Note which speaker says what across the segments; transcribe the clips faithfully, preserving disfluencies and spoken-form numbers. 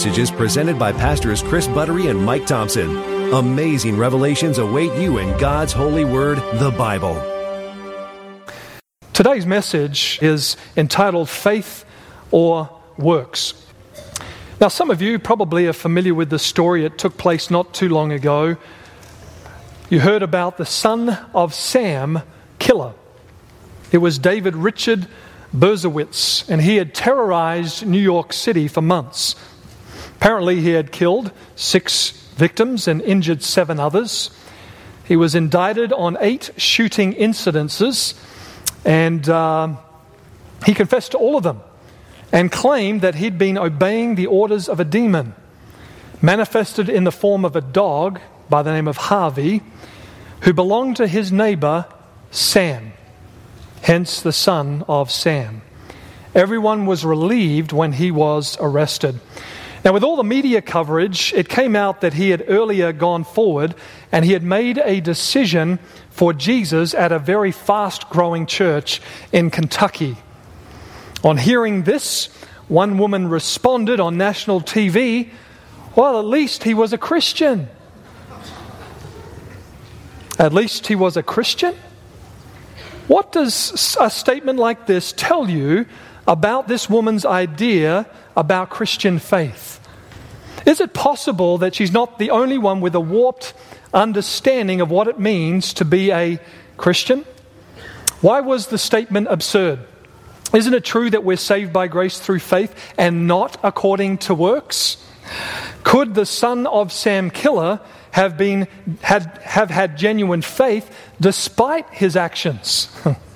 Speaker 1: messages presented by Pastors Chris Buttery and Mike Thompson. Amazing revelations await you in God's holy word, the Bible.
Speaker 2: Today's message is entitled Faith or Works. Now, some of you probably are familiar with the story. It took place not too long ago. You heard about the son of Sam killer. It was David Richard Berkowitz, and he had terrorized New York City for months. Apparently, he had killed six victims and injured seven others. He was indicted on eight shooting incidences, and uh, he confessed to all of them and claimed that he'd been obeying the orders of a demon, manifested in the form of a dog by the name of Harvey, who belonged to his neighbor, Sam, hence the son of Sam. Everyone was relieved when he was arrested. Now, with all the media coverage, it came out that he had earlier gone forward and he had made a decision for Jesus at a very fast-growing church in Kentucky. On hearing this, one woman responded on national T V, well, at least he was a Christian. At least he was a Christian? What does a statement like this tell you about this woman's idea about Christian faith? Is it possible that she's not the only one with a warped understanding of what it means to be a Christian? Why was the statement absurd? Isn't it true that we're saved by grace through faith and not according to works? Could the son of Sam killer have been had have had genuine faith despite his actions?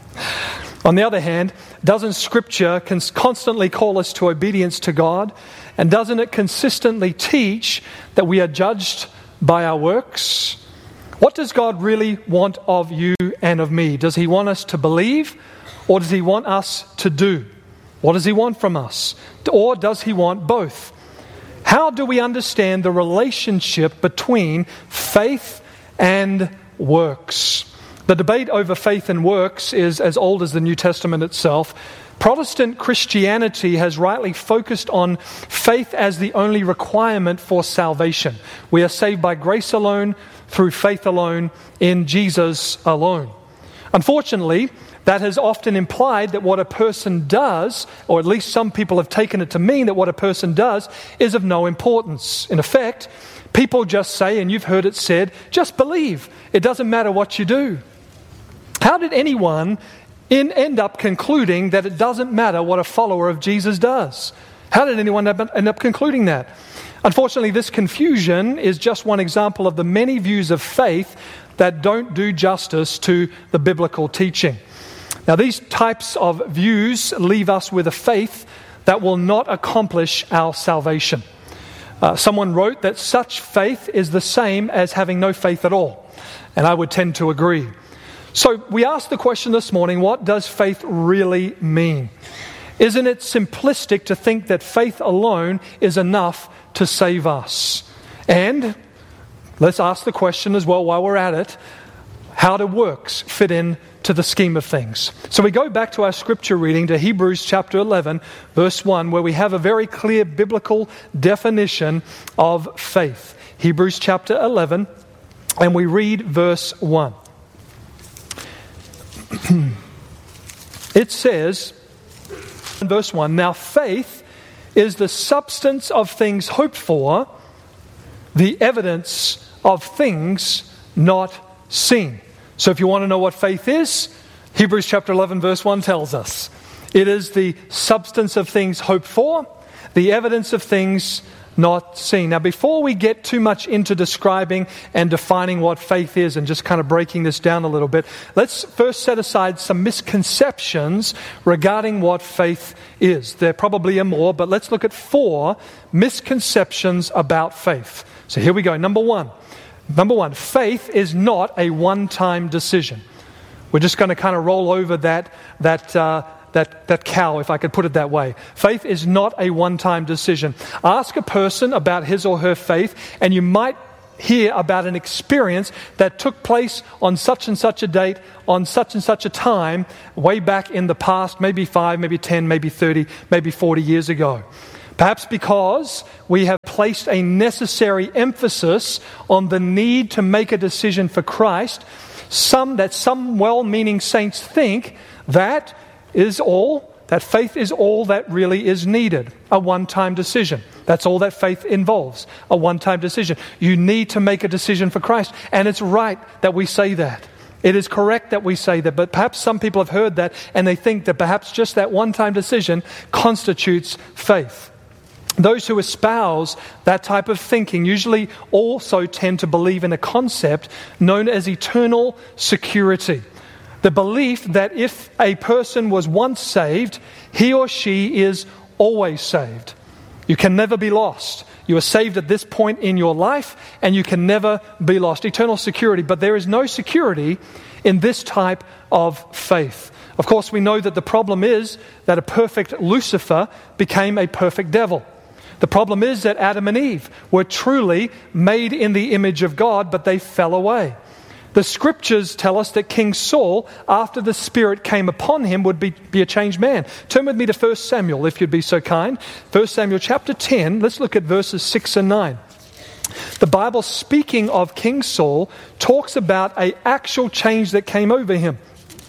Speaker 2: On the other hand, doesn't Scripture constantly call us to obedience to God? And doesn't it consistently teach that we are judged by our works? What does God really want of you and of me? Does He want us to believe, or does He want us to do? What does He want from us? Or does He want both? How do we understand the relationship between faith and works? The debate over faith and works is as old as the New Testament itself. Protestant Christianity has rightly focused on faith as the only requirement for salvation. We are saved by grace alone, through faith alone, in Jesus alone. Unfortunately, that has often implied that what a person does, or at least some people have taken it to mean that what a person does, is of no importance. In effect, people just say, and you've heard it said, just believe. It doesn't matter what you do. How did anyone in, end up concluding that it doesn't matter what a follower of Jesus does? How did anyone end up concluding that? Unfortunately, this confusion is just one example of the many views of faith that don't do justice to the biblical teaching. Now, these types of views leave us with a faith that will not accomplish our salvation. Uh, someone wrote that such faith is the same as having no faith at all, and I would tend to agree. So we asked the question this morning, what does faith really mean? Isn't it simplistic to think that faith alone is enough to save us? And let's ask the question as well while we're at it, how do works fit in to the scheme of things? So we go back to our scripture reading to Hebrews chapter eleven, verse one, where we have a very clear biblical definition of faith. Hebrews chapter eleven, and we read verse one. It says, in verse one, now faith is the substance of things hoped for, the evidence of things not seen. So if you want to know what faith is, Hebrews chapter eleven verse one tells us. It is the substance of things hoped for, the evidence of things not seen. Now, before we get too much into describing and defining what faith is and just kind of breaking this down a little bit, let's first set aside some misconceptions regarding what faith is. There probably are more, but let's look at four misconceptions about faith. So here we go. Number one. Number one, faith is not a one-time decision. We're just going to kind of roll over that that uh, that that cow, if I could put it that way. Faith is not a one-time decision. Ask a person about his or her faith, and you might hear about an experience that took place on such and such a date, on such and such a time, way back in the past, maybe five, maybe ten, maybe thirty, maybe forty years ago. Perhaps because we have placed a necessary emphasis on the need to make a decision for Christ, some that some well-meaning saints think that is all, that faith is all that really is needed, a one-time decision. That's all that faith involves, a one-time decision. You need to make a decision for Christ, and it's right that we say that. It is correct that we say that, but perhaps some people have heard that and they think that perhaps just that one-time decision constitutes faith. Those who espouse that type of thinking usually also tend to believe in a concept known as eternal security. The belief that if a person was once saved, he or she is always saved. You can never be lost. You are saved at this point in your life and you can never be lost. Eternal security. But there is no security in this type of faith. Of course, we know that the problem is that a perfect Lucifer became a perfect devil. The problem is that Adam and Eve were truly made in the image of God, but they fell away. The scriptures tell us that King Saul, after the Spirit came upon him, would be, be a changed man. Turn with me to First Samuel, if you'd be so kind. First Samuel chapter ten, let's look at verses six and nine. The Bible, speaking of King Saul, talks about an actual change that came over him.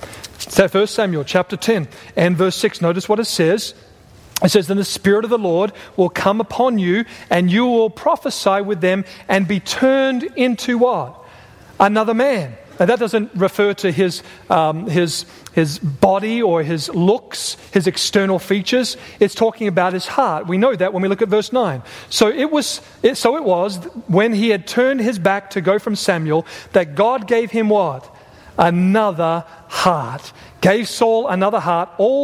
Speaker 2: So First Samuel chapter ten and verse six, notice what it says. It says, "Then the Spirit of the Lord will come upon you, and you will prophesy with them and be turned into" what? Another man. Now that doesn't refer to his um, his his body or his looks, his external features. It's talking about his heart. We know that when we look at verse nine. So it was. It, so it was when he had turned his back to go from Samuel that God gave him what? Another heart. Gave Saul another heart. All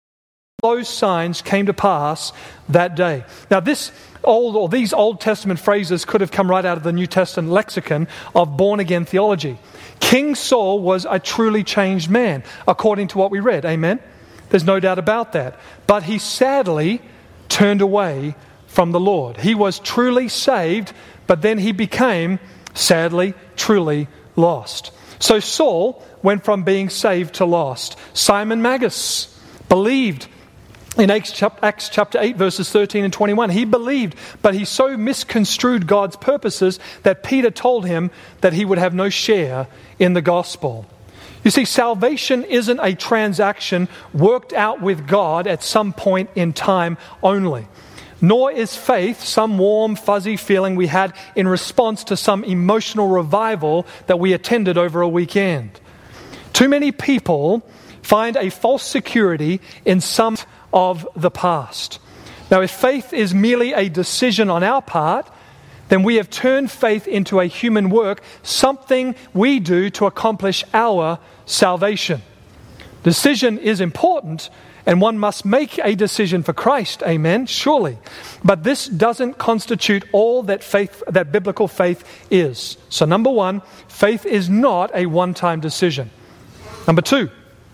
Speaker 2: those signs came to pass that day. Now this old or these Old Testament phrases could have come right out of the New Testament lexicon of born-again theology. King Saul was a truly changed man, according to what we read. Amen? There's no doubt about that. But he sadly turned away from the Lord. He was truly saved, but then he became, sadly, truly lost. So Saul went from being saved to lost. Simon Magus believed in Acts chapter eight, verses thirteen and twenty-one, he believed, but he so misconstrued God's purposes that Peter told him that he would have no share in the gospel. You see, salvation isn't a transaction worked out with God at some point in time only. Nor is faith some warm, fuzzy feeling we had in response to some emotional revival that we attended over a weekend. Too many people find a false security in some of the past. Now, if faith is merely a decision on our part, then we have turned faith into a human work, something we do to accomplish our salvation. Decision is important, and one must make a decision for Christ, amen, surely. But this doesn't constitute all that faith, that biblical faith is. So number one, faith is not a one-time decision. Number two,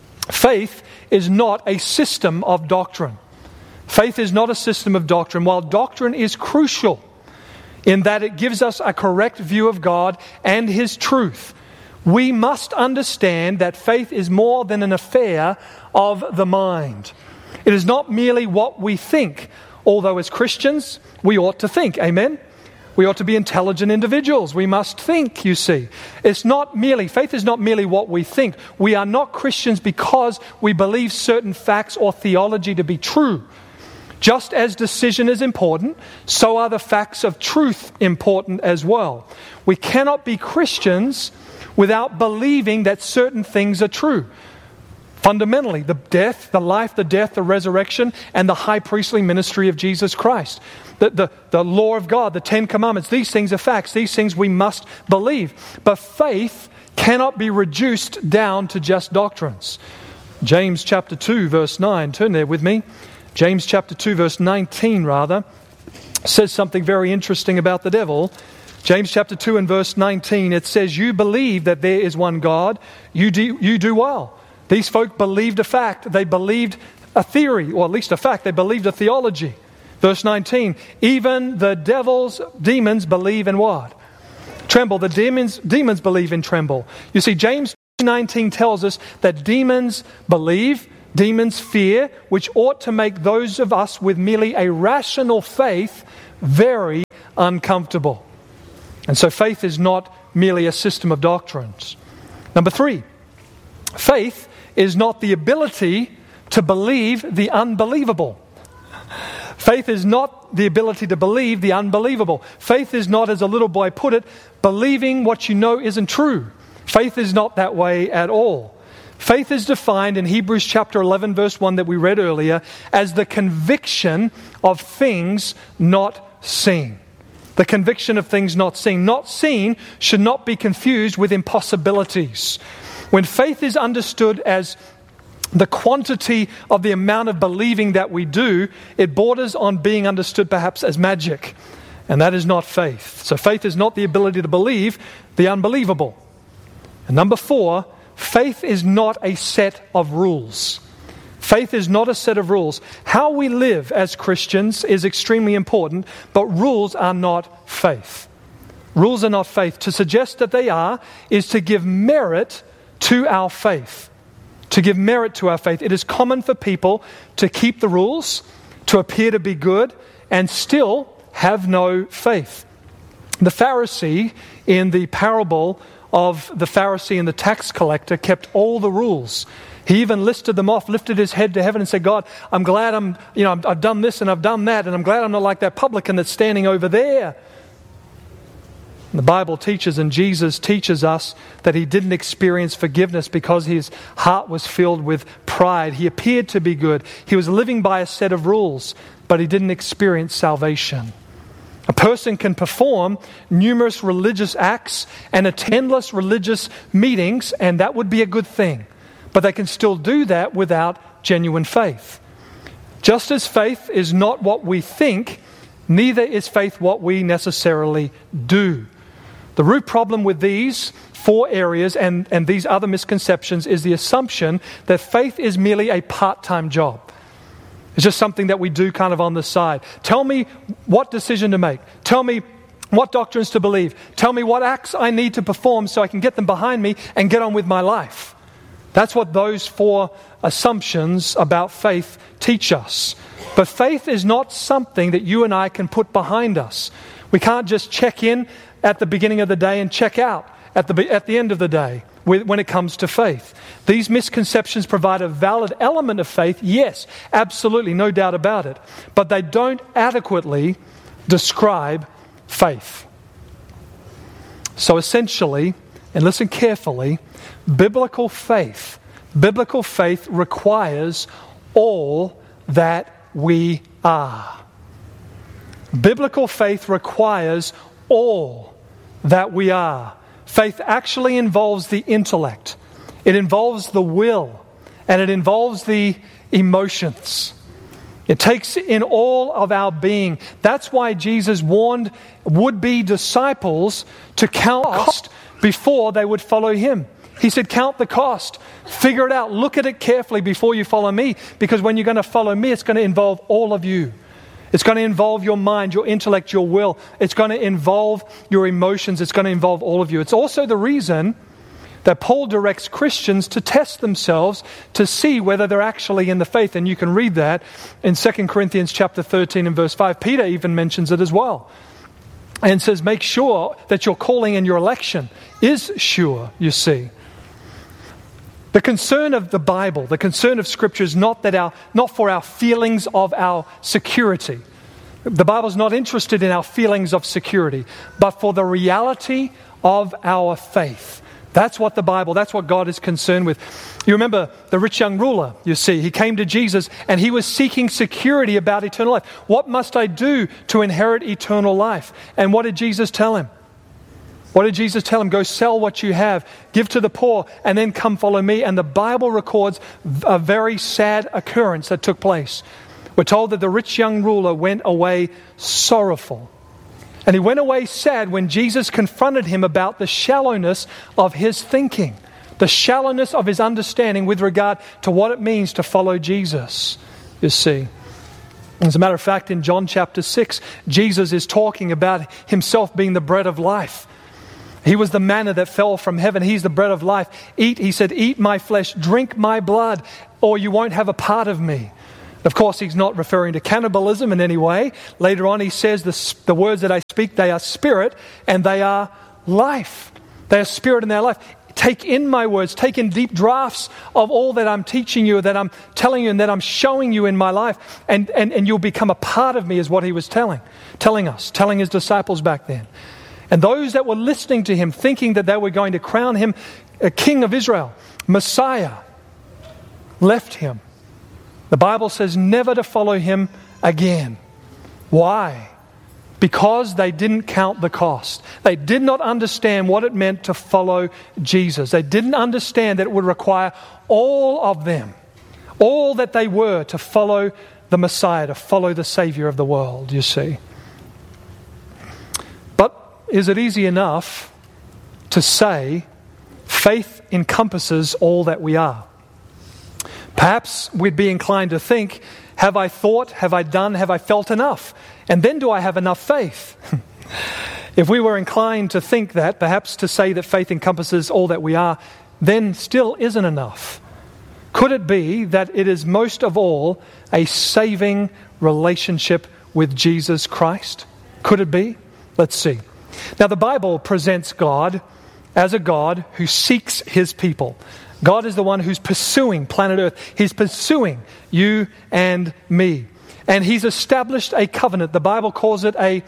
Speaker 2: faith is not a system of doctrine. Faith is not a system of doctrine. While doctrine is crucial in that it gives us a correct view of God and His truth, we must understand that faith is more than an affair of the mind. It is not merely what we think, although as Christians, we ought to think. Amen? We ought to be intelligent individuals. We must think, you see. It's not merely, faith is not merely what we think. We are not Christians because we believe certain facts or theology to be true. Just as decision is important, so are the facts of truth important as well. We cannot be Christians without believing that certain things are true. Fundamentally, the death, the life, the death, the resurrection, and the high priestly ministry of Jesus Christ. The, the, the law of God, the Ten Commandments, these things are facts. These things we must believe. But faith cannot be reduced down to just doctrines. James chapter two, verse nine, turn there with me. James chapter two, verse nineteen, rather, says something very interesting about the devil. James chapter two and verse nineteen, it says, "You believe that there is one God, you do, you do well." These folk believed a fact. They believed a theory, or at least a fact. They believed a theology. Verse nineteen, "Even the devils, demons believe in what? Tremble." The demons, demons believe in tremble. You see, James two nineteen tells us that demons believe, demons fear, which ought to make those of us with merely a rational faith very uncomfortable. And so faith is not merely a system of doctrines. Number three, faith is not the ability to believe the unbelievable. Faith is not the ability to believe the unbelievable. Faith is not, as a little boy put it, believing what you know isn't true. Faith is not that way at all. Faith is defined in Hebrews chapter eleven, verse one that we read earlier, as the conviction of things not seen. The conviction of things not seen. Not seen should not be confused with impossibilities. When faith is understood as the quantity of the amount of believing that we do, it borders on being understood perhaps as magic. And that is not faith. So faith is not the ability to believe the unbelievable. And number four, faith is not a set of rules. Faith is not a set of rules. How we live as Christians is extremely important, but rules are not faith. Rules are not faith. To suggest that they are is to give merit to our faith. To give merit to our faith. It is common for people to keep the rules, to appear to be good, and still have no faith. The Pharisee in the parable of the Pharisee and the tax collector kept all the rules. He even listed them off, lifted his head to heaven and said, God, I'm glad I'm, you know, I've done this and I've done that, and I'm glad I'm not like that publican that's standing over there. The Bible teaches, and Jesus teaches us, that he didn't experience forgiveness because his heart was filled with pride. He appeared to be good. He was living by a set of rules, but he didn't experience salvation. A person can perform numerous religious acts and attend endless religious meetings, and that would be a good thing. But they can still do that without genuine faith. Just as faith is not what we think, neither is faith what we necessarily do. The root problem with these four areas and, and these other misconceptions is the assumption that faith is merely a part-time job. It's just something that we do kind of on the side. Tell me what decision to make. Tell me what doctrines to believe. Tell me what acts I need to perform so I can get them behind me and get on with my life. That's what those four assumptions about faith teach us. But faith is not something that you and I can put behind us. We can't just check in at the beginning of the day and check out at the, at the end of the day when it comes to faith. These misconceptions provide a valid element of faith, yes, absolutely, no doubt about it. But they don't adequately describe faith. So essentially, and listen carefully, biblical faith, biblical faith requires all that we are. Biblical faith requires all that we are. Faith actually involves the intellect. It involves the will. And it involves the emotions. It takes in all of our being. That's why Jesus warned would-be disciples to count cost before they would follow him. He said, count the cost. Figure it out. Look at it carefully before you follow me. Because when you're going to follow me, it's going to involve all of you. It's going to involve your mind, your intellect, your will. It's going to involve your emotions. It's going to involve all of you. It's also the reason that Paul directs Christians to test themselves to see whether they're actually in the faith. And you can read that in Second Corinthians chapter thirteen and verse five. Peter even mentions it as well. And says, make sure that your calling and your election is sure, you see. The concern of the Bible, the concern of Scripture is not that our, not for our feelings of our security. The Bible's not interested in our feelings of security, but for the reality of our faith. That's what the Bible, that's what God is concerned with. You remember the rich young ruler, you see, he came to Jesus and he was seeking security about eternal life. What must I do to inherit eternal life? And what did Jesus tell him? What did Jesus tell him? Go sell what you have, give to the poor, and then come follow me. And the Bible records a very sad occurrence that took place. We're told that the rich young ruler went away sorrowful. And he went away sad when Jesus confronted him about the shallowness of his thinking, the shallowness of his understanding with regard to what it means to follow Jesus, you see. As a matter of fact, in John chapter six, Jesus is talking about himself being the bread of life. He was the manna that fell from heaven. He's the bread of life. Eat, he said, eat my flesh, drink my blood, or you won't have a part of me. Of course, he's not referring to cannibalism in any way. Later on, he says, the, the words that I speak, they are spirit and they are life. They are spirit and they are life. Take in my words, take in deep drafts of all that I'm teaching you, that I'm telling you, and that I'm showing you in my life, and, and, and you'll become a part of me, is what he was telling, telling us, telling his disciples back then. And those that were listening to him, thinking that they were going to crown him a king of Israel, Messiah, left him. The Bible says never to follow him again. Why? Because they didn't count the cost. They did not understand what it meant to follow Jesus. They didn't understand that it would require all of them, all that they were, to follow the Messiah, to follow the Savior of the world, you see. But is it easy enough to say faith encompasses all that we are? Perhaps we'd be inclined to think, have I thought, have I done, have I felt enough? And then do I have enough faith? If we were inclined to think that, perhaps to say that faith encompasses all that we are, then still isn't enough. Could it be that it is most of all a saving relationship with Jesus Christ? Could it be? Let's see. Now, the Bible presents God as a God who seeks his people. God is the one who's pursuing planet Earth. He's pursuing you and me. And he's established a covenant. The Bible calls it a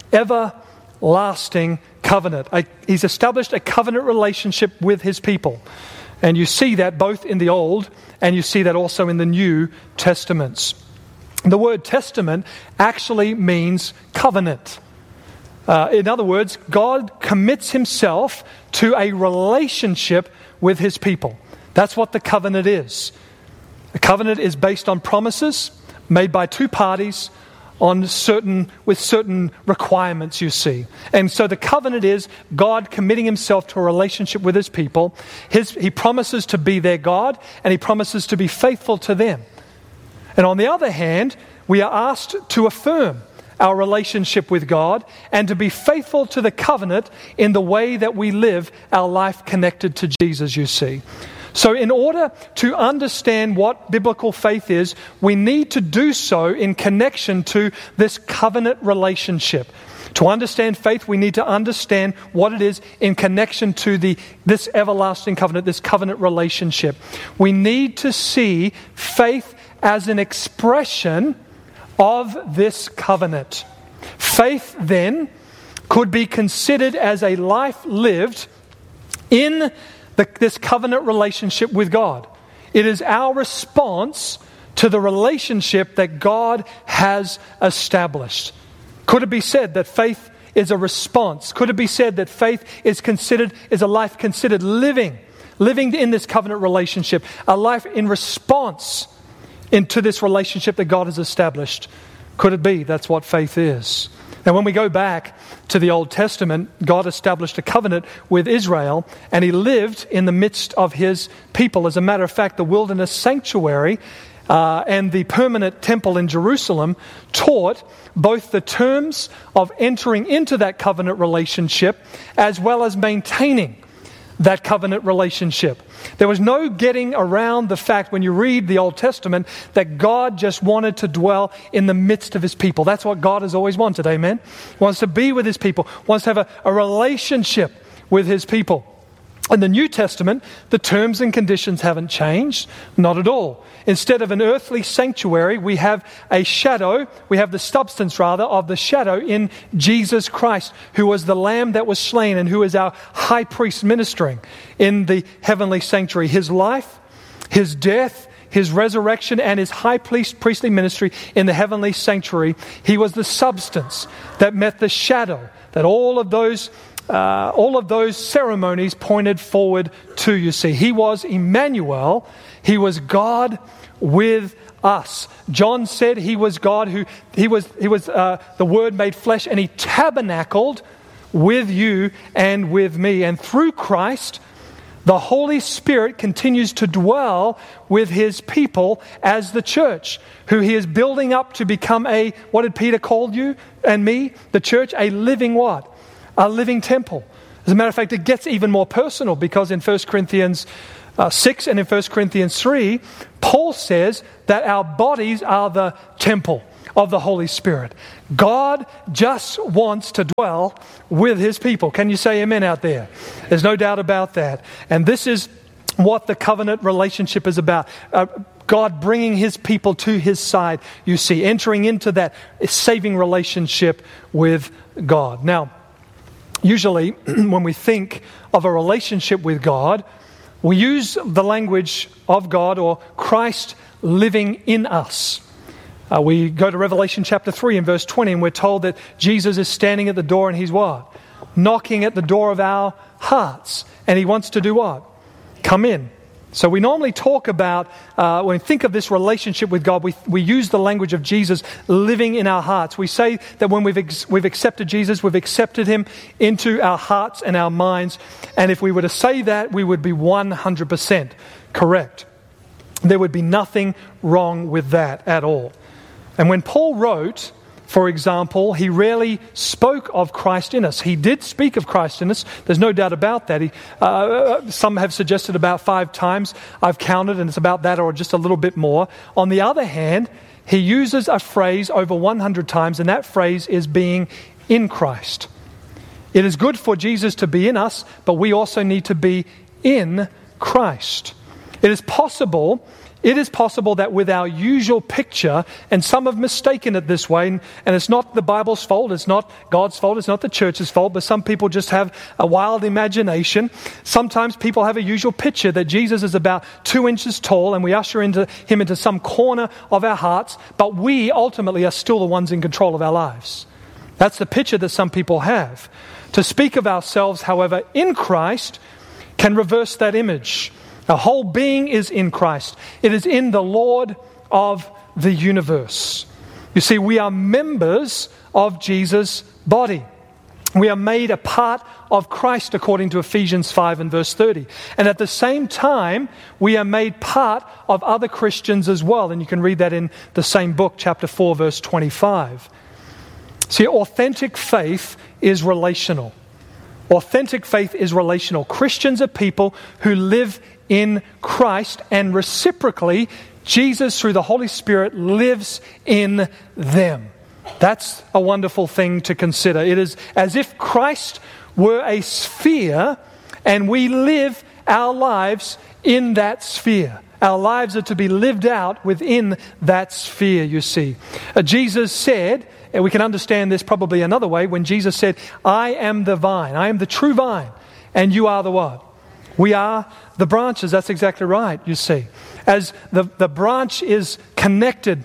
Speaker 2: everlasting covenant. A, he's established a covenant relationship with his people. And you see that both in the Old and you see that also in the New Testaments. The word testament actually means covenant. Uh, in other words, God commits himself to a relationship with his people. That's what the covenant is. A covenant is based on promises made by two parties on certain with certain requirements, you see. And so the covenant is God committing himself to a relationship with his people. His, he promises to be their God, and he promises to be faithful to them. And on the other hand, we are asked to affirm our relationship with God and to be faithful to the covenant in the way that we live our life connected to Jesus, you see. So in order to understand what biblical faith is, we need to do so in connection to this covenant relationship. To understand faith, we need to understand what it is in connection to the this everlasting covenant, this covenant relationship. We need to see faith as an expression of this covenant. Faith, then, could be considered as a life lived in the, this covenant relationship with God. It is our response to the relationship that God has established. Could it be said that faith is a response? Could it be said that faith is considered, is a life considered living, living in this covenant relationship, a life in response into this relationship that God has established? Could it be that's what faith is? Now, when we go back to the Old Testament, God established a covenant with Israel, and he lived in the midst of his people. As a matter of fact, the wilderness sanctuary uh, and the permanent temple in Jerusalem taught both the terms of entering into that covenant relationship as well as maintaining that covenant relationship. There was no getting around the fact, when you read the Old Testament, that God just wanted to dwell in the midst of his people. That's what God has always wanted, amen? He wants to be with his people, wants to have a, a relationship with his people. In the New Testament, the terms and conditions haven't changed, not at all. Instead of an earthly sanctuary, we have a shadow, we have the substance rather of the shadow in Jesus Christ, who was the Lamb that was slain and who is our high priest ministering in the heavenly sanctuary. His life, his death, his resurrection, and his high priest, priestly ministry in the heavenly sanctuary. He was the substance that met the shadow that all of those Uh, all of those ceremonies pointed forward to, you see. He was Emmanuel. He was God with us. John said he was God who, he was, he was uh, the Word made flesh, and he tabernacled with you and with me. And through Christ, the Holy Spirit continues to dwell with his people as the church, who he is building up to become a, what did Peter call you and me? The church, a living what? A living temple. As a matter of fact, it gets even more personal because in First Corinthians uh, six and in First Corinthians three, Paul says that our bodies are the temple of the Holy Spirit. God just wants to dwell with His people. Can you say amen out there? There's no doubt about that. And this is what the covenant relationship is about. Uh, God bringing His people to His side, you see, entering into that saving relationship with God. Now, usually when we think of a relationship with God, we use the language of God or Christ living in us. Uh, we go to Revelation chapter three and verse twenty, and we're told that Jesus is standing at the door and He's what? Knocking at the door of our hearts. And He wants to do what? Come in. So we normally talk about, uh, when we think of this relationship with God, we we use the language of Jesus living in our hearts. We say that when we've ex- we've accepted Jesus, we've accepted Him into our hearts and our minds. And if we were to say that, we would be one hundred percent correct. There would be nothing wrong with that at all. And when Paul wrote, for example, he rarely spoke of Christ in us. He did speak of Christ in us. There's no doubt about that. He, uh, some have suggested about five times. I've counted, and it's about that or just a little bit more. On the other hand, he uses a phrase over one hundred times, and that phrase is being in Christ. It is good for Jesus to be in us, but we also need to be in Christ. It is possible It is possible that with our usual picture, and some have mistaken it this way, and, and it's not the Bible's fault, it's not God's fault, it's not the church's fault, but some people just have a wild imagination. Sometimes people have a usual picture that Jesus is about two inches tall, and we usher into Him into some corner of our hearts, but we ultimately are still the ones in control of our lives. That's the picture that some people have. To speak of ourselves, however, in Christ can reverse that image. Our whole being is in Christ. It is in the Lord of the universe. You see, we are members of Jesus' body. We are made a part of Christ according to Ephesians five and verse thirty. And at the same time, we are made part of other Christians as well. And you can read that in the same book, chapter four, verse twenty-five. See, authentic faith is relational. Authentic faith is relational. Christians are people who live in Christ, and reciprocally, Jesus, through the Holy Spirit, lives in them. That's a wonderful thing to consider. It is as if Christ were a sphere, and we live our lives in that sphere. Our lives are to be lived out within that sphere, you see. Uh, Jesus said, and we can understand this probably another way, when Jesus said, I am the vine, I am the true vine, and you are the what? We are the branches. That's exactly right, you see. As the, the branch is connected,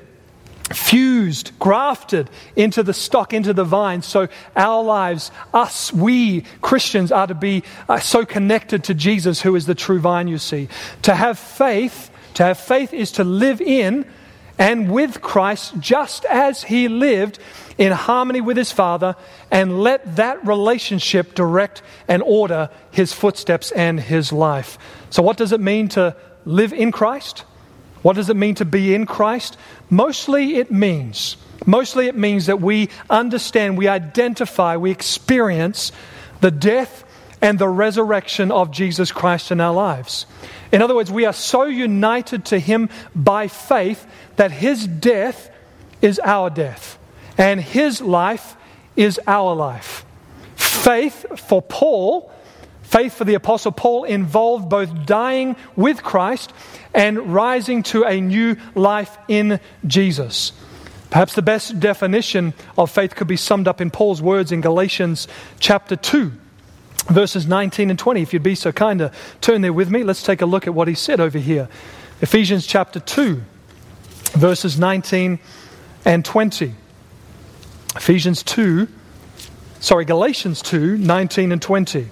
Speaker 2: fused, grafted into the stock, into the vine, so our lives, us, we Christians are to be uh, so connected to Jesus, who is the true vine, you see. To have faith, to have faith is to live in and with Christ just as He lived in harmony with His Father, and let that relationship direct and order His footsteps and His life. So what does it mean to live in Christ? What does it mean to be in Christ? Mostly it means, mostly it means that we understand, we identify, we experience the death and the resurrection of Jesus Christ in our lives. In other words, we are so united to Him by faith that His death is our death, and His life is our life. Faith for Paul, faith for the Apostle Paul, involved both dying with Christ and rising to a new life in Jesus. Perhaps the best definition of faith could be summed up in Paul's words in Galatians chapter two, verses nineteen and twenty. If you'd be so kind to turn there with me, let's take a look at what he said over here. Ephesians chapter two, verses nineteen and twenty. Ephesians two, sorry, Galatians two, nineteen and twenty.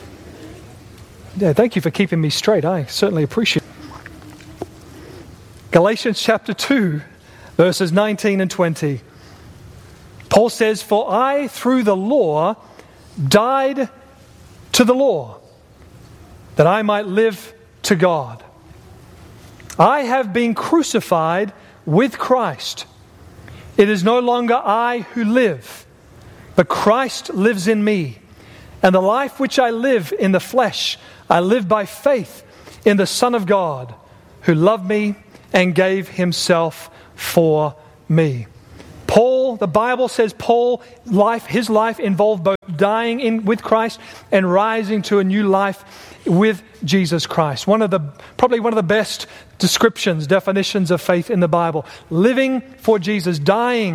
Speaker 2: Yeah, thank you for keeping me straight. I certainly appreciate it. Galatians chapter two, verses nineteen and twenty. Paul says, "For I, through the law, died to the law, that I might live to God. I have been crucified with Christ. It is no longer I who live, but Christ lives in me. And the life which I live in the flesh, I live by faith in the Son of God, who loved me and gave himself for me. Paul, the Bible says Paul, life, his life involved both dying in with Christ and rising to a new life with Jesus Christ. One of the, probably one of the best descriptions, definitions of faith in the Bible. Living for Jesus, dying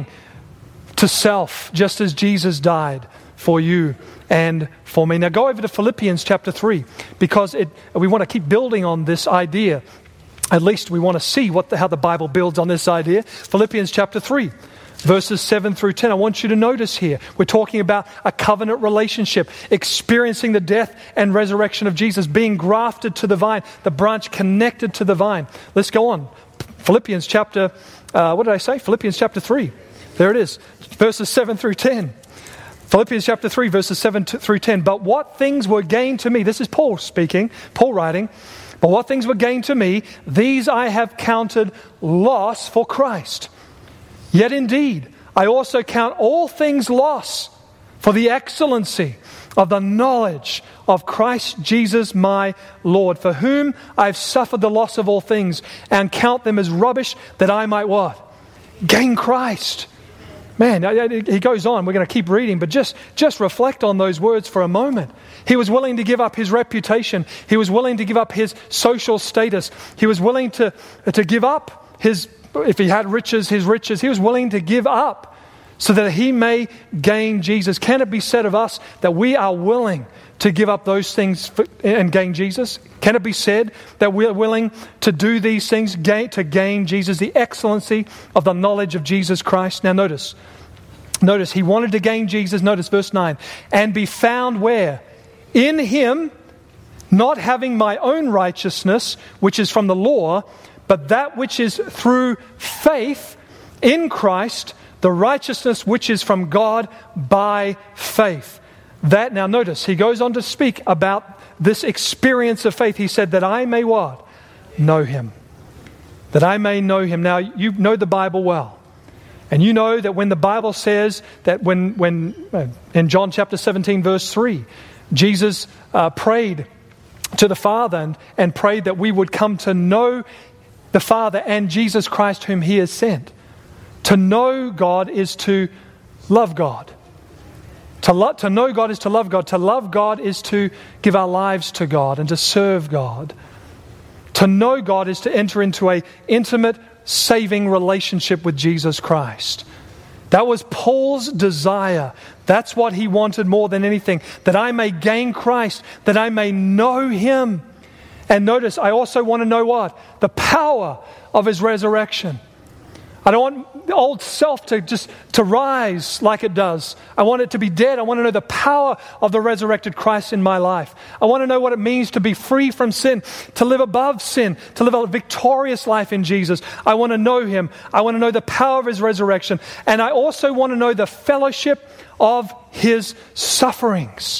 Speaker 2: to self, just as Jesus died for you and for me. Now go over to Philippians chapter three, because it, we want to keep building on this idea. At least we want to see what the, how the Bible builds on this idea. Philippians chapter three. Verses seven through ten. I want you to notice here, we're talking about a covenant relationship, experiencing the death and resurrection of Jesus, being grafted to the vine, the branch connected to the vine. Let's go on. Philippians chapter, uh, what did I say? Philippians chapter three. There it is. Verses seven through ten. Philippians chapter three, verses seven through ten. But what things were gained to me, this is Paul speaking, Paul writing, but what things were gained to me, these I have counted loss for Christ. Yet indeed, I also count all things loss for the excellency of the knowledge of Christ Jesus my Lord, for whom I have suffered the loss of all things, and count them as rubbish, that I might what? Gain Christ. Man, he goes on. We're going to keep reading, but just, just reflect on those words for a moment. He was willing to give up his reputation. He was willing to give up his social status. He was willing to, to give up his, if he had riches, his riches. He was willing to give up so that he may gain Jesus. Can it be said of us that we are willing to give up those things for, and gain Jesus? Can it be said that we are willing to do these things gain, to gain Jesus, the excellency of the knowledge of Jesus Christ? Now notice, notice he wanted to gain Jesus. Notice verse nine. And be found where? In him, not having my own righteousness, which is from the law, but that which is through faith in Christ, the righteousness which is from God by faith. That, now notice, he goes on to speak about this experience of faith. He said that I may what? Know him. That I may know him. Now, you know the Bible well. And you know that when the Bible says that when, when uh, in John chapter seventeen, verse three, Jesus uh, prayed to the Father and, and prayed that we would come to know the Father and Jesus Christ whom he has sent. To know God is to love God. To, lo- to know God is to love God. To love God is to give our lives to God and to serve God. To know God is to enter into an intimate, saving relationship with Jesus Christ. That was Paul's desire. That's what he wanted more than anything. That I may gain Christ, that I may know him. And notice, I also want to know what? The power of his resurrection. I don't want the old self to just to rise like it does. I want it to be dead. I want to know the power of the resurrected Christ in my life. I want to know what it means to be free from sin, to live above sin, to live a victorious life in Jesus. I want to know him. I want to know the power of his resurrection. And I also want to know the fellowship of his sufferings.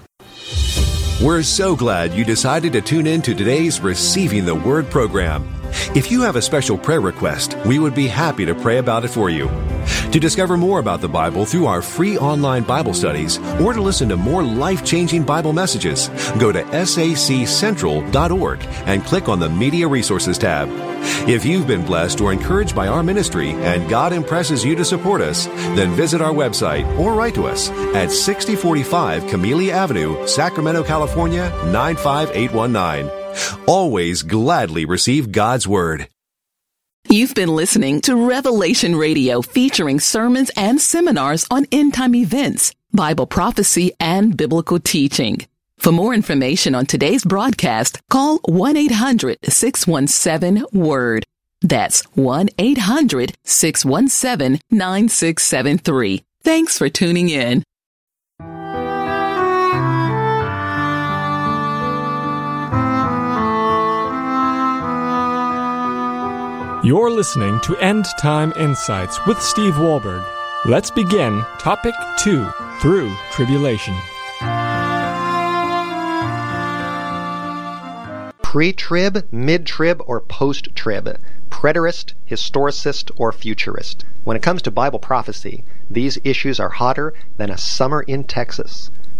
Speaker 1: We're so glad you decided to tune in to today's Receiving the Word program. If you have a special prayer request, we would be happy to pray about it for you. To discover more about the Bible through our free online Bible studies, or to listen to more life-changing Bible messages, go to S A C central dot org and click on the Media Resources tab. If you've been blessed or encouraged by our ministry and God impresses you to support us, then visit our website or write to us at sixty forty-five Camellia Avenue, Sacramento, California, nine five eight one nine. Always gladly receive God's Word.
Speaker 3: You've been listening to Revelation Radio, featuring sermons and seminars on end-time events, Bible prophecy, and biblical teaching. For more information on today's broadcast, call one eight hundred six one seven WORD. That's one eight hundred six one seven nine six seven three. Thanks for tuning in.
Speaker 4: You're listening to End Time Insights with Steve Wahlberg. Let's begin Topic two, Through Tribulation.
Speaker 5: Pre-trib, mid-trib, or post-trib, preterist, historicist, or futurist. When it comes to Bible prophecy, these issues are hotter than a summer in Texas.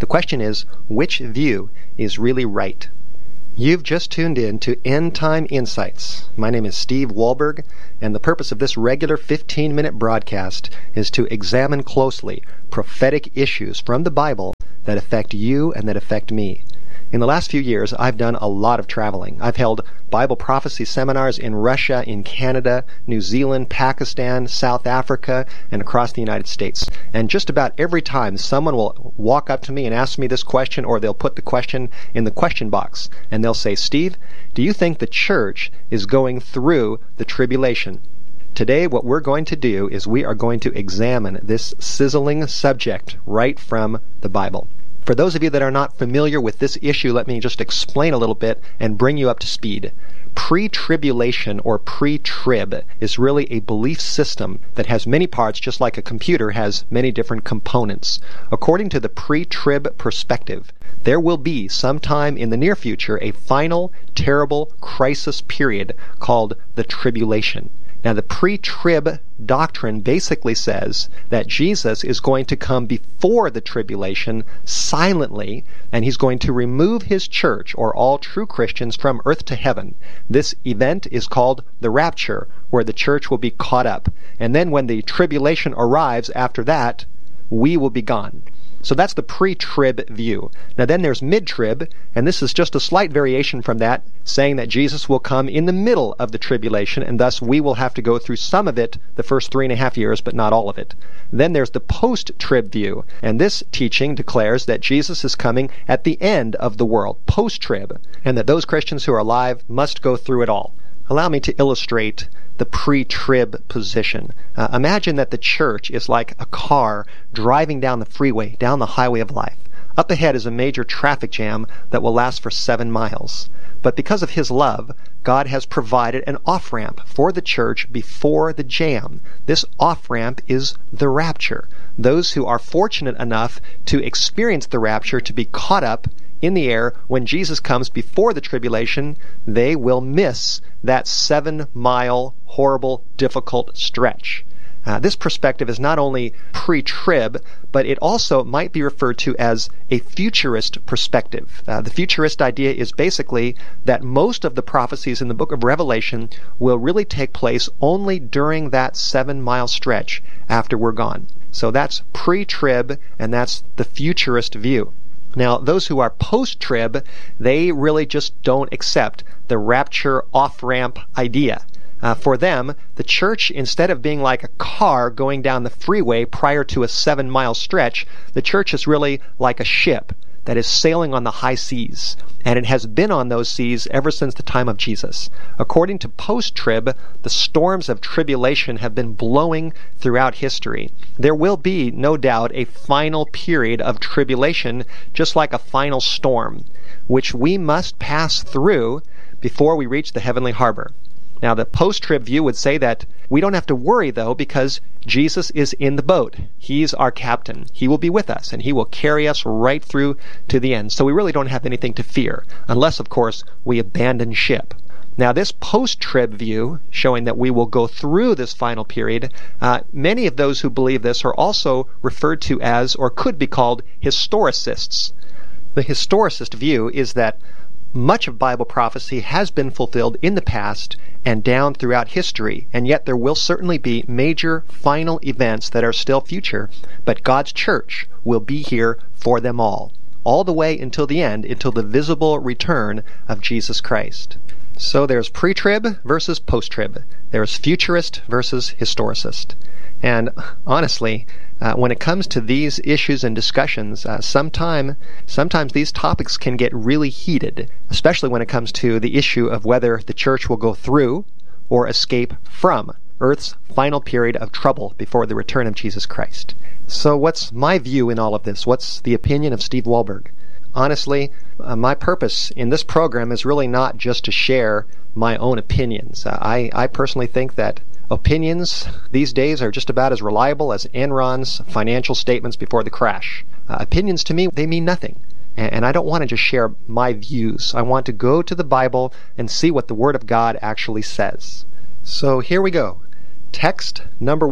Speaker 5: The question is, which view is really right? You've just tuned in to End Time Insights. My name is Steve Wohlberg, and the purpose of this regular fifteen-minute broadcast is to examine closely prophetic issues from the Bible that affect you and that affect me. In the last few years, I've done a lot of traveling. I've held Bible prophecy seminars in Russia, in Canada, New Zealand, Pakistan, South Africa, and across the United States. And just about every time, someone will walk up to me and ask me this question, or they'll put the question in the question box, and they'll say, "Steve, do you think the church is going through the tribulation?" Today, what we're going to do is we are going to examine this sizzling subject right from the Bible. For those of you that are not familiar with this issue, let me just explain a little bit and bring you up to speed. Pre-tribulation or pre-trib is really a belief system that has many parts, just like a computer has many different components. According to the pre-trib perspective, there will be sometime in the near future a final, terrible crisis period called the tribulation. Now, the pre-trib doctrine basically says that Jesus is going to come before the tribulation silently, and he's going to remove his church, or all true Christians, from earth to heaven. This event is called the rapture, where the church will be caught up. And then when the tribulation arrives after that, we will be gone. So that's the pre-trib view. Now then there's mid-trib, and this is just a slight variation from that, saying that Jesus will come in the middle of the tribulation, and thus we will have to go through some of it the first three and a half years, but not all of it. Then there's the post-trib view, and this teaching declares that Jesus is coming at the end of the world, post-trib, and that those Christians who are alive must go through it all. Allow me to illustrate the pre-trib position. Uh, imagine that the church is like a car driving down the freeway, down the highway of life. Up ahead is a major traffic jam that will last for seven miles. But because of his love, God has provided an off-ramp for the church before the jam. This off-ramp is the rapture. Those who are fortunate enough to experience the rapture, to be caught up in the air when Jesus comes before the tribulation, they will miss that seven-mile, horrible, difficult stretch. Uh, this perspective is not only pre-trib, but it also might be referred to as a futurist perspective. Uh, the futurist idea is basically that most of the prophecies in the book of Revelation will really take place only during that seven-mile stretch after we're gone. So that's pre-trib, and that's the futurist view. Now, those who are post-trib, they really just don't accept the rapture off-ramp idea. Uh, for them, the church, instead of being like a car going down the freeway prior to a seven-mile stretch, the church is really like a ship that is sailing on the high seas, and it has been on those seas ever since the time of Jesus. According to post-trib, the storms of tribulation have been blowing throughout history. There will be, no doubt, a final period of tribulation, just like a final storm, which we must pass through before we reach the heavenly harbor. Now, the post-trib view would say that we don't have to worry, though, because Jesus is in the boat. He's our captain. He will be with us, and he will carry us right through to the end. So we really don't have anything to fear, unless, of course, we abandon ship. Now, this post-trib view, showing that we will go through this final period, uh, many of those who believe this are also referred to as, or could be called, historicists. The historicist view is that much of Bible prophecy has been fulfilled in the past and down throughout history, and yet there will certainly be major final events that are still future, but God's church will be here for them all, all the way until the end, until the visible return of Jesus Christ. So there's pre-trib versus post-trib. There's futurist versus historicist. And honestly, uh, when it comes to these issues and discussions, uh, sometime, sometimes these topics can get really heated, especially when it comes to the issue of whether the church will go through or escape from Earth's final period of trouble before the return of Jesus Christ. So what's my view in all of this? What's the opinion of Steve Wohlberg? Honestly, uh, my purpose in this program is really not just to share my own opinions. Uh, I, I personally think that opinions these days are just about as reliable as Enron's financial statements before the crash. Uh, opinions to me, they mean nothing. And, and I don't want to just share my views. I want to go to the Bible and see what the Word of God actually says. So here we go. Text number one.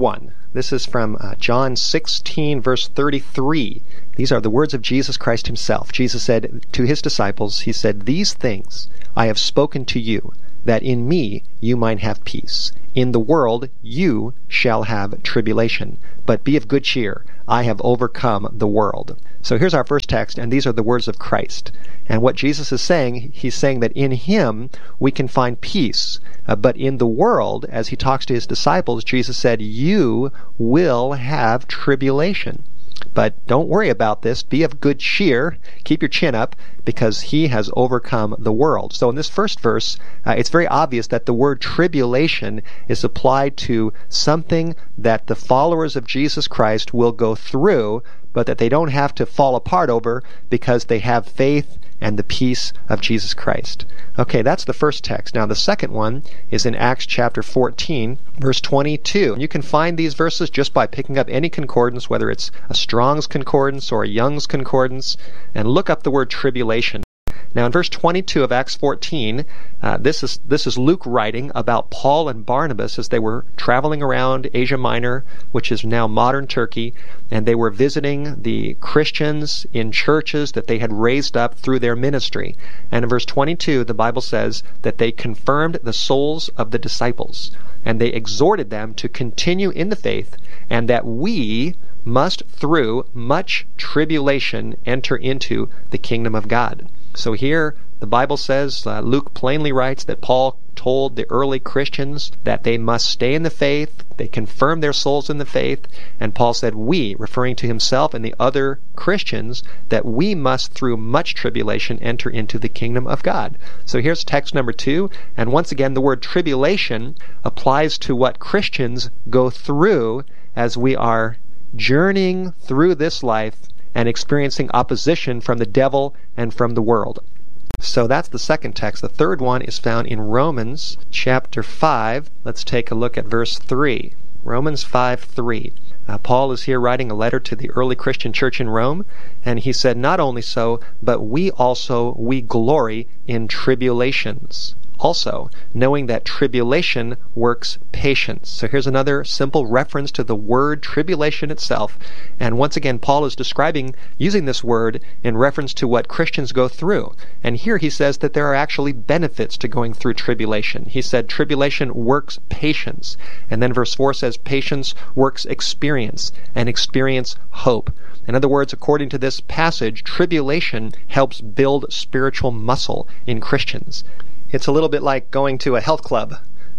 Speaker 5: This is from uh, John sixteen, verse thirty-three. These are the words of Jesus Christ himself. Jesus said to his disciples, he said, "These things I have spoken to you, that in me you might have peace. In the world you shall have tribulation, but be of good cheer. I have overcome the world." So here's our first text, and these are the words of Christ. And what Jesus is saying, he's saying that in him we can find peace. Uh, but in the world, as he talks to his disciples, Jesus said, you will have tribulation. But don't worry about this. Be of good cheer. Keep your chin up, because he has overcome the world. So in this first verse, uh, it's very obvious that the word tribulation is applied to something that the followers of Jesus Christ will go through, but that they don't have to fall apart over because they have faith and the peace of Jesus Christ. Okay, that's the first text. Now the second one is in Acts chapter fourteen, verse twenty-two. You can find these verses just by picking up any concordance, whether it's a Strong's concordance or a Young's concordance, and look up the word tribulation. Now in verse twenty-two of Acts fourteen, uh, this is this is Luke writing about Paul and Barnabas as they were traveling around Asia Minor, which is now modern Turkey, and they were visiting the Christians in churches that they had raised up through their ministry. And in verse twenty-two, the Bible says that they confirmed the souls of the disciples, and they exhorted them to continue in the faith, and that we must through much tribulation enter into the kingdom of God. So here, the Bible says, uh, Luke plainly writes that Paul told the early Christians that they must stay in the faith. They confirmed their souls in the faith. And Paul said, we, referring to himself and the other Christians, that we must through much tribulation enter into the kingdom of God. So here's text number two. And once again, the word tribulation applies to what Christians go through as we are journeying through this life and experiencing opposition from the devil and from the world. So that's the second text. The third one is found in Romans chapter five. Let's take a look at verse three. Romans five three. Uh, Paul is here writing a letter to the early Christian church in Rome, and he said, not only so, but we also, we glory in tribulations. Also, knowing that tribulation works patience. So here's another simple reference to the word tribulation itself. And once again, Paul is describing, using this word in reference to what Christians go through. And here he says that there are actually benefits to going through tribulation. He said tribulation works patience. And then verse four says patience works experience, and experience hope. In other words, according to this passage, tribulation helps build spiritual muscle in Christians. It's a little bit like going to a health club.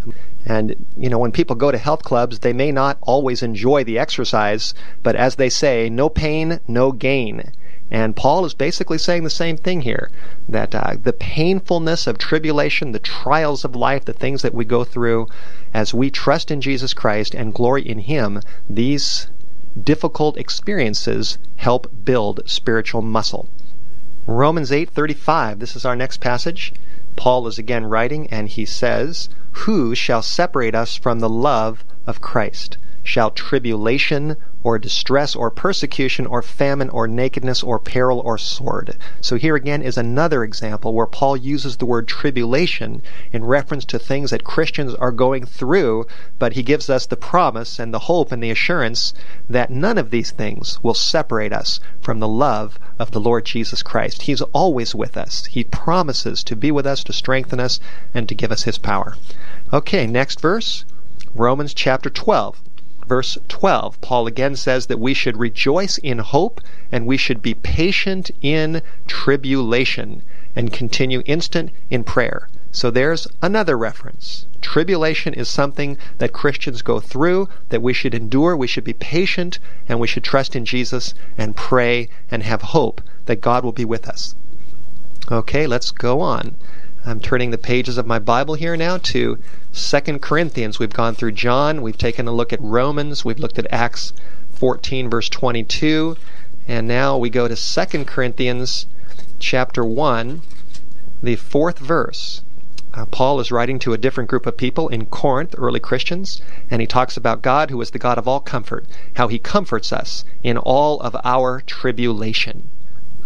Speaker 5: And, you know, when people go to health clubs, they may not always enjoy the exercise, but as they say, no pain, no gain. And Paul is basically saying the same thing here, that uh, the painfulness of tribulation, the trials of life, the things that we go through, as we trust in Jesus Christ and glory in Him, these difficult experiences help build spiritual muscle. Romans eight thirty-five, this is our next passage. Paul is again writing, and he says, who shall separate us from the love of Christ? Shall tribulation or distress or persecution or famine or nakedness or peril or sword? So here again is another example where Paul uses the word tribulation in reference to things that Christians are going through, but he gives us the promise and the hope and the assurance that none of these things will separate us from the love of the Lord Jesus Christ. He's always with us. He promises to be with us, to strengthen us, and to give us His power. Okay, next verse, Romans chapter twelve. Verse twelve, Paul again says that we should rejoice in hope, and we should be patient in tribulation, and continue instant in prayer. So there's another reference. Tribulation is something that Christians go through, that we should endure, we should be patient, and we should trust in Jesus and pray and have hope that God will be with us. Okay, let's go on. I'm turning the pages of my Bible here now to Second Corinthians. We've gone through John, we've taken a look at Romans, we've looked at Acts fourteen, verse twenty-two, and now we go to Second Corinthians chapter one, the fourth verse. Uh, Paul is writing to a different group of people in Corinth, early Christians, and he talks about God, who is the God of all comfort, how He comforts us in all of our tribulation.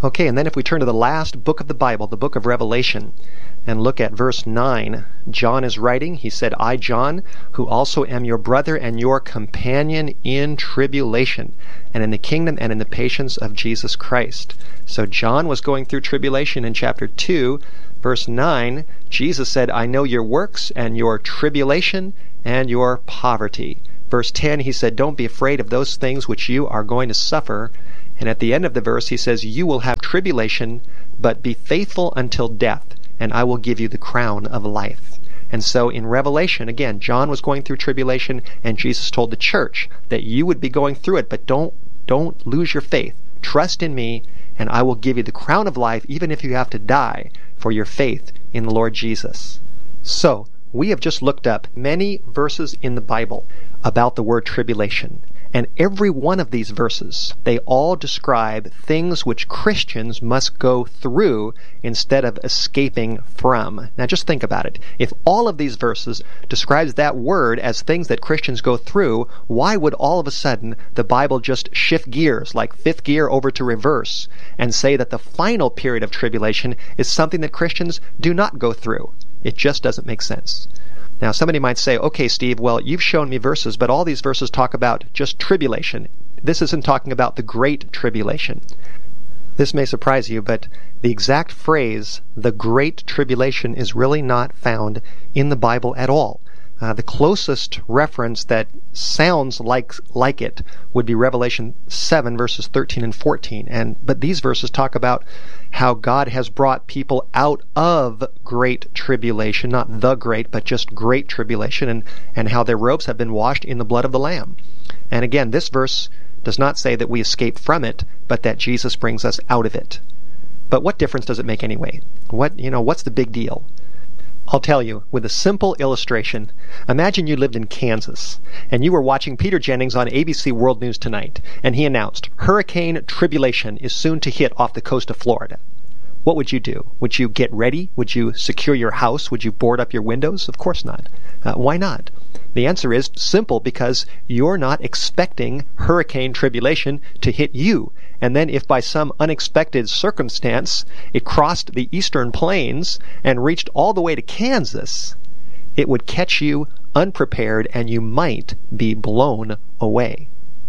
Speaker 5: Okay, and then if we turn to the last book of the Bible, the book of Revelation, and look at verse nine, John is writing. He said, I, John, who also am your brother and your companion in tribulation, and in the kingdom and in the patience of Jesus Christ. So John was going through tribulation in chapter two. Verse nine, Jesus said, I know your works and your tribulation and your poverty. Verse ten, he said, don't be afraid of those things which you are going to suffer. And at the end of the verse, he says, you will have tribulation, but be faithful until death, and I will give you the crown of life. And so in Revelation, again, John was going through tribulation, and Jesus told the church that you would be going through it, but don't, don't lose your faith. Trust in me, and I will give you the crown of life, even if you have to die for your faith in the Lord Jesus. So, we have just looked up many verses in the Bible about the word tribulation. And every one of these verses, they all describe things which Christians must go through instead of escaping from. Now just think about it. If all of these verses describes that word as things that Christians go through, why would all of a sudden the Bible just shift gears, like fifth gear over to reverse, and say that the final period of tribulation is something that Christians do not go through? It just doesn't make sense. Now, somebody might say, okay, Steve, well, you've shown me verses, but all these verses talk about just tribulation. This isn't talking about the great tribulation. This may surprise you, but the exact phrase, the great tribulation, is really not found in the Bible at all. Uh, the closest reference that sounds like like it would be Revelation seven, verses thirteen and fourteen. And but these verses talk about how God has brought people out of great tribulation, not the great, but just great tribulation, and, and how their robes have been washed in the blood of the Lamb. And again, this verse does not say that we escape from it, but that Jesus brings us out of it. But what difference does it make anyway? What, you know, what's the big deal? I'll tell you, with a simple illustration. Imagine you lived in Kansas, and you were watching Peter Jennings on A B C World News Tonight, and he announced, Hurricane Tribulation is soon to hit off the coast of Florida. What would you do? Would you get ready? Would you secure your house? Would you board up your windows? Of course not. Uh, why not? The answer is simple, because you're not expecting hurricane tribulation to hit you. And then if by some unexpected circumstance it crossed the eastern plains and reached all the way to Kansas, it would catch you unprepared and you might be blown away.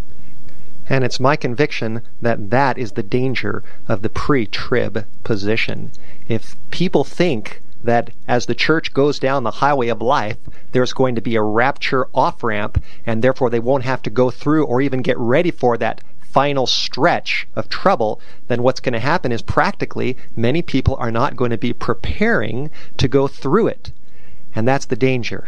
Speaker 5: And it's my conviction that that is the danger of the pre-trib position. If people think that as the church goes down the highway of life, there's going to be a rapture off-ramp, and therefore they won't have to go through or even get ready for that final stretch of trouble, then what's going to happen is practically many people are not going to be preparing to go through it. And that's the danger.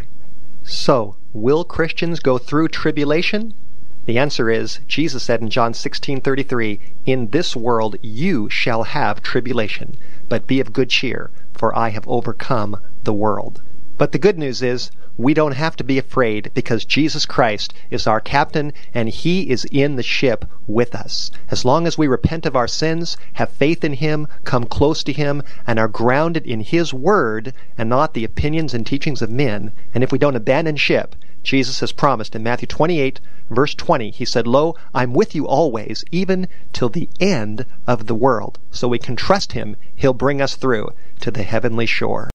Speaker 5: So, will Christians go through tribulation? The answer is, Jesus said in John sixteen thirty-three, in this world you shall have tribulation, but be of good cheer, for I have overcome the world. But the good news is, we don't have to be afraid, because Jesus Christ is our captain and He is in the ship with us. As long as we repent of our sins, have faith in Him, come close to Him, and are grounded in His Word and not the opinions and teachings of men, and if we don't abandon ship, Jesus has promised in Matthew twenty-eight, verse twenty, He said, Lo, I'm with you always, even till the end of the world. So we can trust Him. He'll bring us through to the heavenly shore.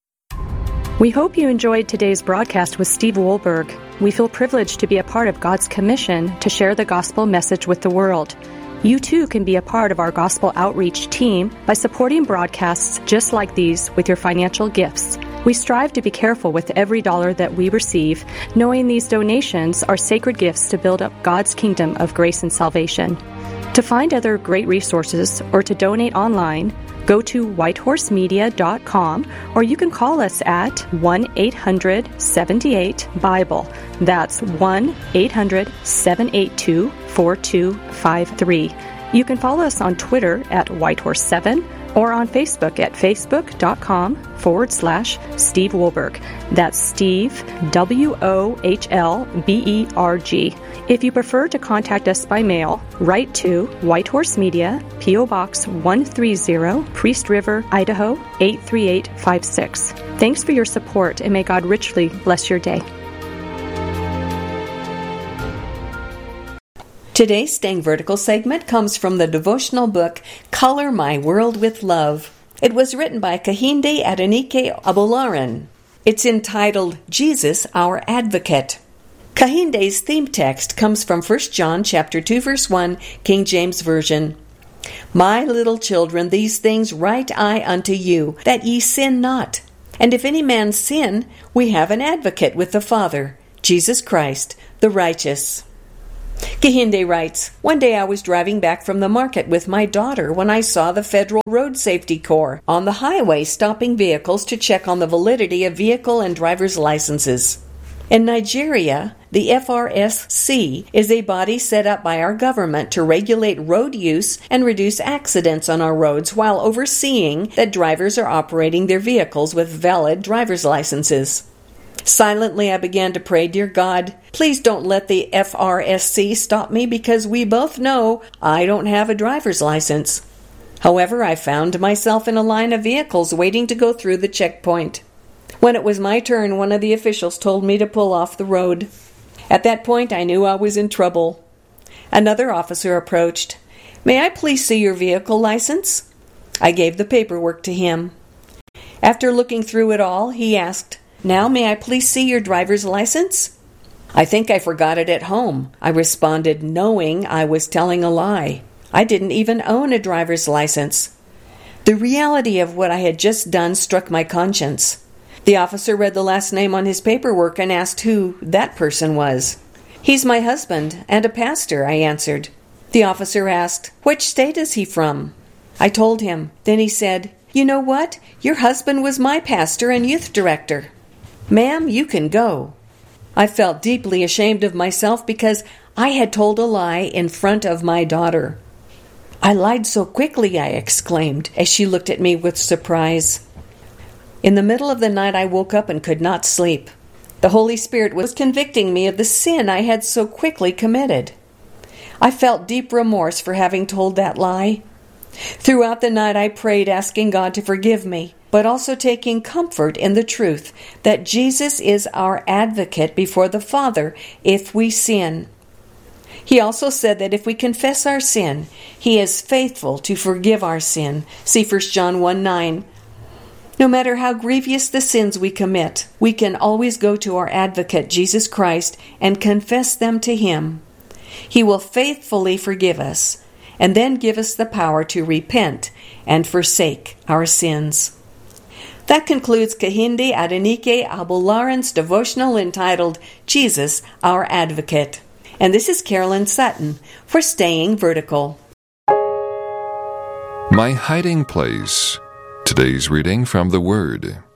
Speaker 6: We hope you enjoyed today's broadcast with Steve Wohlberg. We feel privileged to be a part of God's commission to share the gospel message with the world. You too can be a part of our gospel outreach team by supporting broadcasts just like these with your financial gifts. We strive to be careful with every dollar that we receive, knowing these donations are sacred gifts to build up God's kingdom of grace and salvation. To find other great resources or to donate online, go to white horse media dot com, or you can call us at one eight hundred seven eight Bible. That's one eight hundred seven eight two four two five three. You can follow us on Twitter at white horse seven or on Facebook at facebook.com forward slash Steve Wohlberg. That's Steve, W O H L B E R G. If you prefer to contact us by mail, write to White Horse Media, P O Box one thirty, Priest River, Idaho eight three eight five six. Thanks for your support, and may God richly bless your day.
Speaker 7: Today's Staying Vertical segment comes from the devotional book, Color My World with Love. It was written by Kehinde Adenike Abolaran. It's entitled, Jesus, Our Advocate. Kehinde's theme text comes from First John chapter two, verse one, King James Version. My little children, these things write I unto you, that ye sin not. And if any man sin, we have an advocate with the Father, Jesus Christ, the righteous. Kehinde writes, one day I was driving back from the market with my daughter when I saw the Federal Road Safety Corps on the highway stopping vehicles to check on the validity of vehicle and driver's licenses. In Nigeria, the F R S C is a body set up by our government to regulate road use and reduce accidents on our roads while overseeing that drivers are operating their vehicles with valid driver's licenses. Silently, I began to pray, Dear God, please don't let the F R S C stop me because we both know I don't have a driver's license. However, I found myself in a line of vehicles waiting to go through the checkpoint. When it was my turn, one of the officials told me to pull off the road. At that point, I knew I was in trouble. Another officer approached. May I please see your vehicle license? I gave the paperwork to him. After looking through it all, he asked, Now may I please see your driver's license? I think I forgot it at home, I responded, knowing I was telling a lie. I didn't even own a driver's license. The reality of what I had just done struck my conscience. The officer read the last name on his paperwork and asked who that person was. He's my husband and a pastor, I answered. The officer asked, Which state is he from? I told him. Then he said, You know what? Your husband was my pastor and youth director. Ma'am, you can go. I felt deeply ashamed of myself because I had told a lie in front of my daughter. I lied so quickly, I exclaimed, as she looked at me with surprise. In the middle of the night, I woke up and could not sleep. The Holy Spirit was convicting me of the sin I had so quickly committed. I felt deep remorse for having told that lie. Throughout the night, I prayed, asking God to forgive me, but also taking comfort in the truth that Jesus is our advocate before the Father if we sin. He also said that if we confess our sin, He is faithful to forgive our sin. See First John one nine. No matter how grievous the sins we commit, we can always go to our advocate, Jesus Christ, and confess them to Him. He will faithfully forgive us, and then give us the power to repent and forsake our sins. That concludes Kehinde Adenike Abolaran's devotional entitled, Jesus, Our Advocate. And this is Carolyn Sutton for Staying Vertical.
Speaker 8: My Hiding Place. Today's reading from the Word.